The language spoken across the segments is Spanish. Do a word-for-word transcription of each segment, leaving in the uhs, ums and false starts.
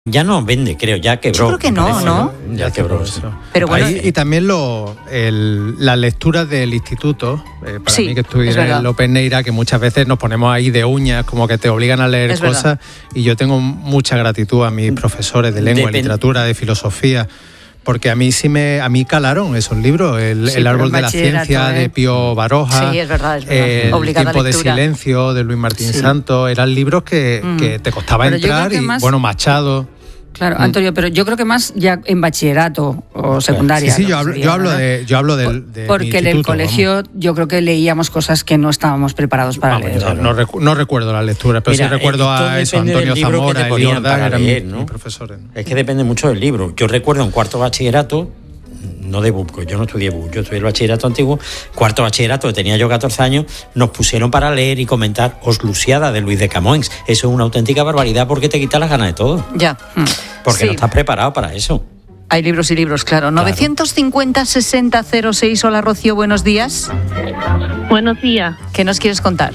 Ya no vende, creo, ya quebró. Yo creo que no, parece, ¿no? Ya, ya quebró eso. Pero bueno, Ahí, y también lo, el, las lecturas del instituto, eh, para sí, mí que estuve en el Open Neira, que muchas veces nos ponemos ahí de uñas, como que te obligan a leer es cosas, verdad. Y yo tengo mucha gratitud a mis profesores de lengua, Depend- literatura, de filosofía, porque a mí sí me a mí calaron esos libros, el, Sí, el árbol pero de la bachillerato, ciencia ¿eh? de Pío Baroja, Sí, es verdad, es verdad. el Obligada tiempo lectura. de silencio de Luis Martín Sí. Santos, eran libros que, Mm. que te costaba Pero yo entrar creo que y más- bueno, Machado. Claro, Mm. Antonio, pero yo creo que más ya en bachillerato o secundaria. Sí, sí, yo lo que hablo, sería, yo hablo ¿verdad? de yo hablo del de mi Porque en el instituto, colegio vamos. yo creo que leíamos cosas que no estábamos preparados para Vamos, leer. yo no, recu- no recuerdo las lecturas, pero Mira, sí recuerdo esto a eso, depende del Antonio libro que te Zamora, ponían Eliorda, para eran leer, mis, ¿no? mis profesores. ¿no? Es que depende mucho del libro. Yo recuerdo en cuarto bachillerato, no de B U P, yo no estudié B U P, yo estudié el bachillerato antiguo, cuarto bachillerato, que tenía yo catorce años, nos pusieron para leer y comentar Os Lusiada de Luis de Camões. Eso es una auténtica barbaridad porque te quita las ganas de todo. Ya. Porque Sí. no estás preparado para eso. Hay libros y libros, claro. novecientos cincuenta, sesenta, cero seis. Hola, Rocío, buenos días. Buenos días. ¿Qué nos quieres contar?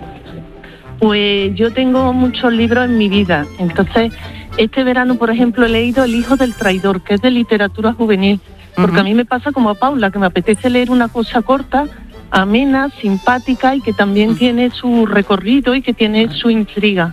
Pues yo tengo muchos libros en mi vida. Entonces, este verano, por ejemplo, he leído El hijo del traidor, que es de literatura juvenil. Porque Ujú. a mí me pasa como a Paula, que me apetece leer una cosa corta, amena, simpática y que también Ujú. tiene su recorrido y que tiene su intriga.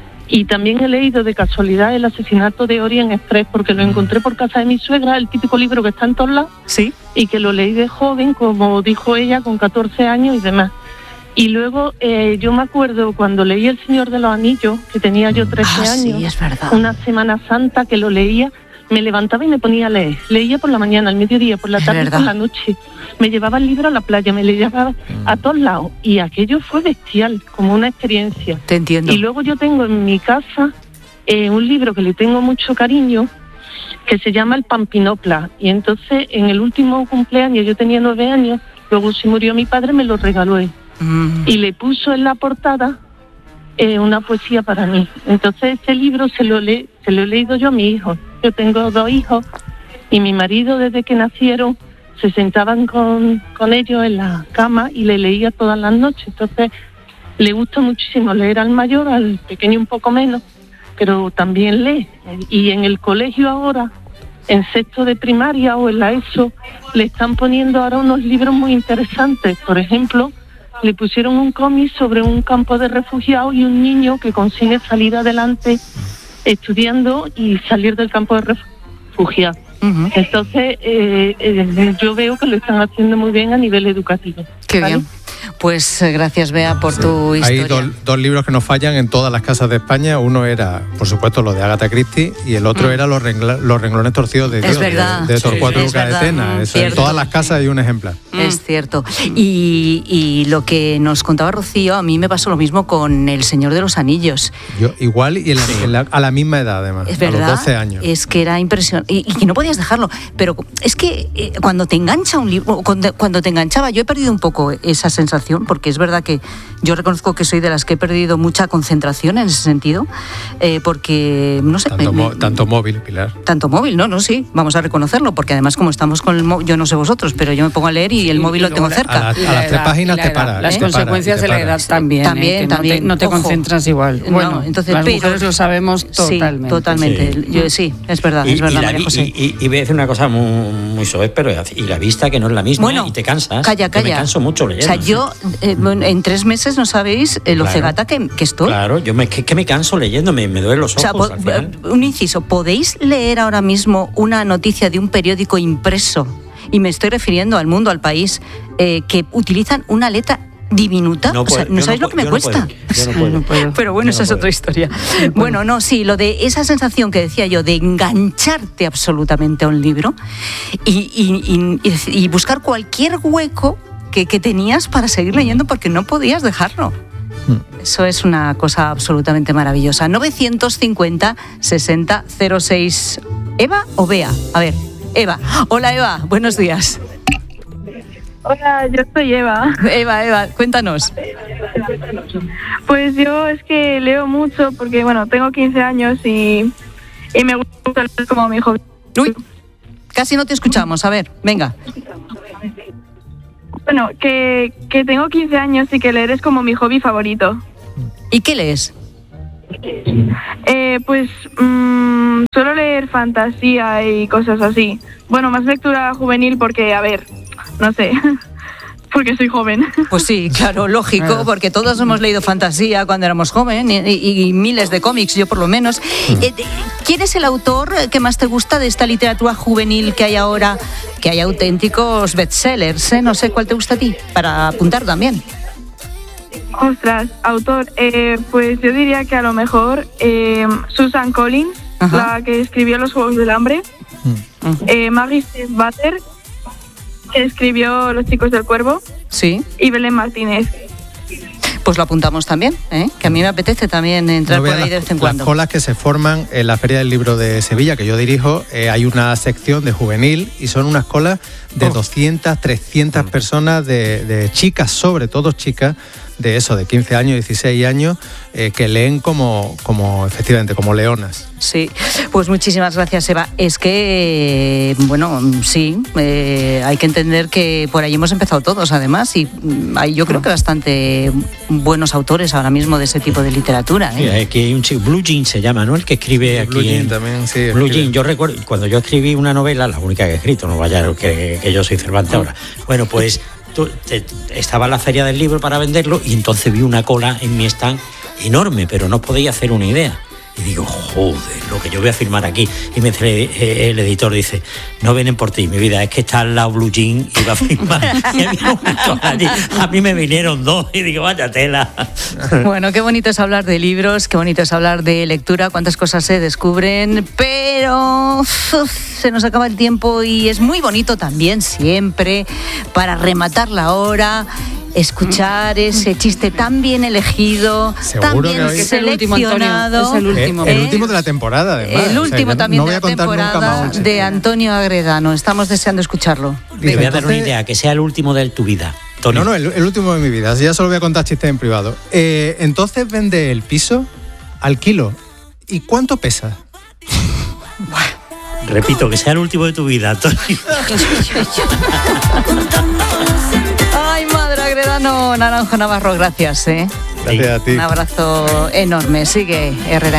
Y también he leído de casualidad El asesinato de Orient Express, porque lo encontré por casa de mi suegra, el típico libro que está en todos lados, Sí. y que lo leí de joven, como dijo ella, con catorce años y demás. Y luego eh, yo me acuerdo cuando leí El Señor de los Anillos, que tenía yo trece Ah, años, sí, es verdad. una Semana Santa que lo leía, me levantaba y me ponía a leer. Leía por la mañana, al mediodía, por la Es tarde y verdad. por la noche. Me llevaba el libro a la playa, me lo llevaba a todos lados. Y aquello fue bestial, como una experiencia. Te entiendo. Y luego yo tengo en mi casa eh, un libro que le tengo mucho cariño, que se llama El Pampinopla. Y entonces, en el último cumpleaños, yo tenía nueve años, luego se murió mi padre, me lo regaló él. Mm. Y le puso en la portada eh, una poesía para mí. Entonces, ese libro se lo, le, se lo he leído yo a mi hijo. Yo tengo dos hijos y mi marido, desde que nacieron, se sentaban con, con ellos en la cama y le leía todas las noches. Entonces, le gusta muchísimo leer al mayor, al pequeño un poco menos, pero también lee. Y en el colegio ahora, en sexto de primaria o en la ESO, le están poniendo ahora unos libros muy interesantes. Por ejemplo, le pusieron un cómic sobre un campo de refugiados y un niño que consigue salir adelante estudiando y salir del campo de refugiados. Ujú. Entonces, eh, eh, yo veo que lo están haciendo muy bien a nivel educativo. Qué ¿vale? bien. Pues eh, gracias, Bea, por tu Hay historia. dos, dos libros que nos fallan en todas las casas de España. Uno era, por supuesto, lo de Agatha Christie y el otro Mm. era los, rengla- los renglones torcidos de Es Dios, verdad. de, de Torcuato Sí, es Luca de verdad. Tena. Mm, Eso, en cierto. todas las casas hay un ejemplar. Es cierto. Y, y lo que nos contaba Rocío, a mí me pasó lo mismo con El Señor de los Anillos. Yo igual y en la- en la- a la misma edad, además, Es a verdad. los doce años. Es que era impresionante. Y, y que no podías dejarlo. Pero es que eh, cuando te engancha un libro, cuando, cuando te enganchaba, yo he perdido un poco esa sensación, porque es verdad que yo reconozco que soy de las que he perdido mucha concentración en ese sentido, eh, porque, no sé... Tanto, me- mo- me- tanto móvil, Pilar. Tanto móvil, no, no, sí, vamos a reconocerlo, porque además como estamos con el móvil, yo no sé vosotros, pero yo me pongo a leer y el Sí, móvil y lo tengo luego la- cerca. A, la- Y a la las tres edad, páginas y la te edad. paras. Las te paras, consecuencias te de la paras. edad también. También, ¿eh? Que no te- también, No te, ojo. concentras igual. No, Bueno, entonces, las pero- mujeres lo sabemos Sí, totalmente. totalmente. Sí. Yo, sí, es verdad, Y, es verdad, y la María vi- José. y- y- y voy a decir una cosa muy, muy soez, pero y la vista que no es la misma Bueno, y te cansas. Calla, Yo calla. me canso mucho leyendo. O sea, yo eh, bueno, en tres meses no sabéis eh, lo Claro. cegata que, que estoy. Claro, yo me, que, que me canso leyendo, me, me duelen los O sea, ojos po- al final. un inciso, ¿podéis leer ahora mismo una noticia de un periódico impreso? Y me estoy refiriendo al Mundo, al País, eh, que utilizan una letra diminuta. No o sea, puedo, ¿no yo sabéis no lo que me puedo, yo no cuesta? puedo, yo no puedo. No puedo. Pero bueno, Yo esa no es puedo. otra historia. Bueno, no, sí, lo de esa sensación que decía yo de engancharte absolutamente a un libro y, y- y- y buscar cualquier hueco que, que tenías para seguir leyendo porque no podías dejarlo. Eso es una cosa absolutamente maravillosa. novecientos cincuenta, sesenta, cero seis. ¿Eva o Bea? A ver, Eva. Hola, Eva. Buenos días. Hola, yo soy Eva. Eva, Eva, cuéntanos. Pues yo es que leo mucho porque, bueno, tengo quince años y, y me gusta leer como mi hobby. Uy, casi no te escuchamos. A ver, venga. Bueno, que, que tengo quince años y que leer es como mi hobby favorito. ¿Y qué lees? Eh, pues mmm, suelo leer fantasía y cosas así. Bueno, más lectura juvenil porque, a ver, no sé, porque soy joven. Pues sí, claro, lógico, porque todos hemos leído fantasía cuando éramos jóvenes y, y, y miles de cómics, yo por lo menos. Eh, ¿Quién es el autor que más te gusta de esta literatura juvenil que hay ahora, que hay auténticos bestsellers? ¿eh? No sé cuál te gusta a ti, para apuntar también. Ostras, autor, eh, pues yo diría que a lo mejor eh, Susan Collins, Ajá. la que escribió Los Juegos del Hambre, mm. eh, Maggie Stiefvater, que escribió Los Chicos del Cuervo, sí. y Belén Martínez. Pues lo apuntamos también, ¿eh? Que a mí me apetece también entrar no por ahí las, de vez en cuando. Las colas que se forman en la Feria del Libro de Sevilla, que yo dirijo, eh, hay una sección de juvenil y son unas colas de oh. doscientas, trescientas mm. personas, de, de chicas, sobre todo chicas, de eso, de quince años, dieciséis años, eh, que leen como, como, efectivamente, como leonas. Sí, pues muchísimas gracias, Eva. Es que, eh, bueno, sí, eh, hay que entender que por ahí hemos empezado todos, además, y hay, yo creo que bastante buenos autores ahora mismo de ese tipo de literatura. ¿eh? Sí, aquí hay un chico, Blue Jean se llama, ¿no? El que escribe sí, aquí. Blue Jean también, sí. Blue Jean, yo recuerdo, cuando yo escribí una novela, la única que he escrito, no vaya que, que yo soy Cervantes ahora. Bueno, pues estaba en la feria del libro para venderlo y entonces vi una cola en mi stand enorme, pero no podía hacer una idea. Y digo, joder, lo que yo voy a firmar aquí. Y me dice el editor, dice, no vienen por ti, mi vida, es que está al lado Blue Jean y va a firmar. Y había una cola allí. A mí me vinieron dos y digo, vaya tela. Bueno, qué bonito es hablar de libros, qué bonito es hablar de lectura, cuántas cosas se descubren, pero uf, se nos acaba el tiempo y es muy bonito también siempre, para rematar la hora, escuchar ese chiste tan bien elegido, tan bien seleccionado. Es el último. Eh, el último de la temporada, además. El último o sea, también no de la temporada de Antonio Agredano. Estamos deseando escucharlo. Te voy a dar una idea, que sea el último de tu vida. Tony. No, no, el, el último de mi vida. Ya solo voy a contar chistes en privado. Eh, entonces vende el piso al kilo. ¿Y cuánto pesa? Repito, que sea el último de tu vida, Antonio. Ay, madre Agredano, Naranjo Navarro, gracias, ¿eh? Gracias a ti. Un abrazo enorme. Sigue, Herrera.